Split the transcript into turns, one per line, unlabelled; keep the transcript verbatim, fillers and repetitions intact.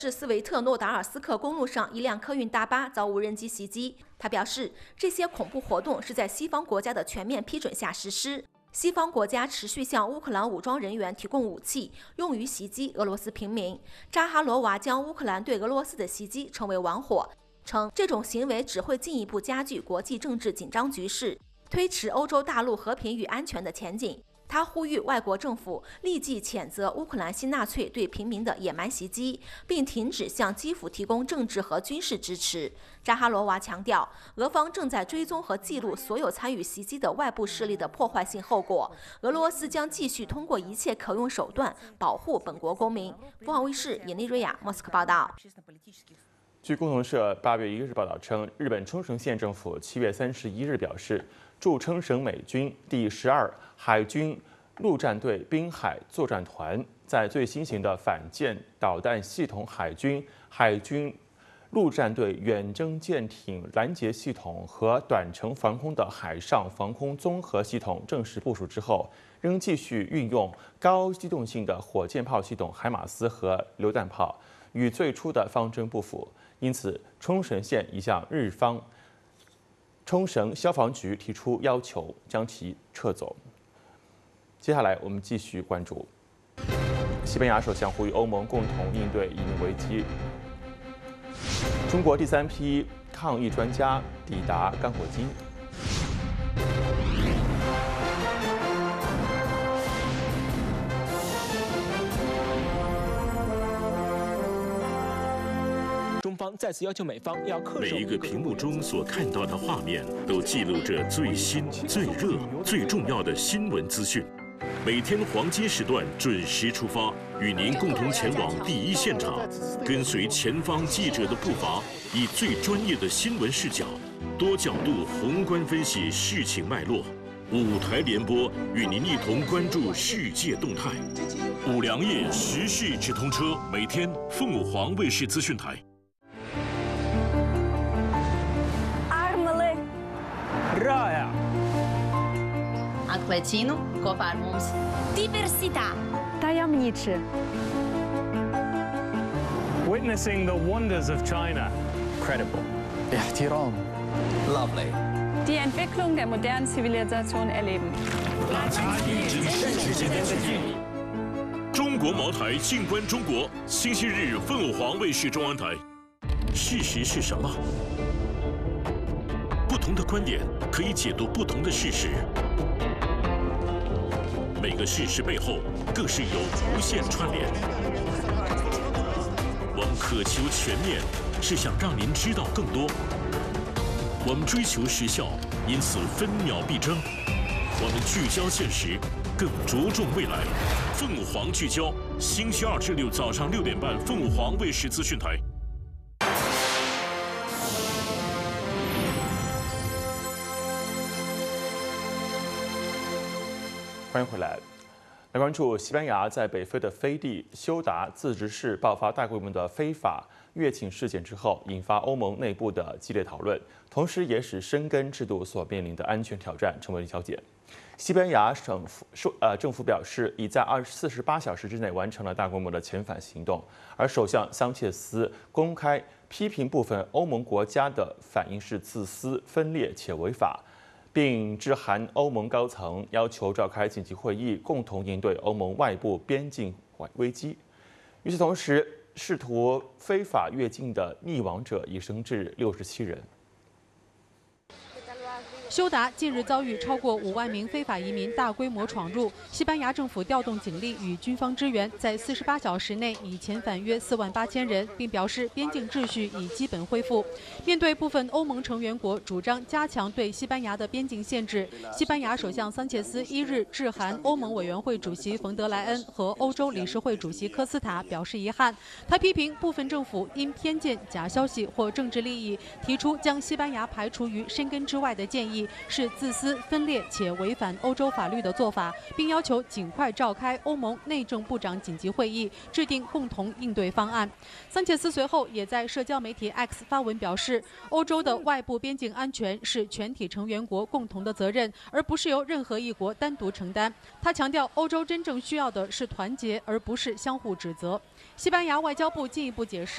是斯维特诺达尔斯克公路上一辆客运大巴遭无人机袭击。他表示，这些恐怖活动是在西方国家的全面批准下实施。西方国家持续向乌克兰武装人员提供武器，用于袭击俄罗斯平民。扎哈罗娃将乌克兰对俄罗斯的袭击称为玩火，称这种行为只会进一步加剧国际政治紧张局势，推迟欧洲大陆和平与安全的前景。他呼吁外国政府立即谴责乌克兰新纳粹对平民的野蛮袭击，并停止向基辅提供政治和军事支持。扎哈罗娃强调，俄方正在追踪和记录所有参与袭击的外部势力的破坏性后果。俄罗斯将继续通过一切可用手段保护本国公民。凤凰卫视尹丽瑞亚莫斯科报道。
据共同社八月一日报道称，日本冲绳县政府七月三十一日表示，驻冲绳美军第十二海军陆战队滨海作战团在最新型的反舰导弹系统、海军海军陆战队远征舰艇拦截系统和短程防空的海上防空综合系统正式部署之后，仍继续运用高机动性的火箭炮系统海马斯和榴弹炮，与最初的方针不符。因此，冲绳县已向日方冲绳消防局提出要求，将其撤走。接下来，我们继续关注西班牙首相呼吁欧盟共同应对移民危机。中国第三批抗疫专家抵达刚果金。
中方再次要求美方要恪守。
每一个屏幕中所看到的画面，都记录着最新、最热、最重要的新闻资讯。每天黄金时段准时出发，与您共同前往第一现场，跟随前方记者的步伐，以最专业的新闻视角，多角度宏观分析事情脉络。五台联播与您一同关注世界动态。五粮液时事直通车，每天凤凰卫视资讯台。
Raya.
Atlecino, Cofarmums.
Diversità.
Tajemniczy.
Witnessing the wonders of China.
Credible.
Ihtiram.
Lovely.
Die Entwicklung der modernen Zivilisation erleben.
中国茅台静观中国，星期日凤凰卫视中央台。事实是什么？不同的观点可以解读不同的事实，每个事实背后更是有无限串联。我们渴求全面，是想让您知道更多。我们追求时效，因此分秒必争。我们聚焦现实，更着重未来。凤凰聚焦，星期二至六早上六点半，凤凰卫视资讯台。
欢迎回来，来关注西班牙在北非的飞地休达自治市爆发大规模的非法越境事件之后，引发欧盟内部的激烈讨论，同时也使申根制度所面临的安全挑战成为了焦点。西班牙省府说，呃，政府表示已在二四十八小时之内完成了大规模的遣返行动，而首相桑切斯公开批评部分欧盟国家的反应是自私、分裂且违法。并致函欧盟高层，要求召开紧急会议，共同应对欧盟外部边境危机。与此同时，试图非法越境的溺亡者已升至六十七人。
休达近日遭遇超过五万名非法移民大规模闯入，西班牙政府调动警力与军方支援，在四十八小时内已遣返约四万八千人，并表示边境秩序已基本恢复。面对部分欧盟成员国主张加强对西班牙的边境限制，西班牙首相桑切斯一日致函欧盟委员会主席冯德莱恩和欧洲理事会主席科斯塔，表示遗憾。他批评部分政府因偏见、假消息或政治利益，提出将西班牙排除于申根之外的建议。是自私、分裂且违反欧洲法律的做法，并要求尽快召开欧盟内政部长紧急会议，制定共同应对方案。桑切斯随后也在社交媒体 X 发文表示，欧洲的外部边境安全是全体成员国共同的责任，而不是由任何一国单独承担。他强调，欧洲真正需要的是团结，而不是相互指责。西班牙外交部进一步解释。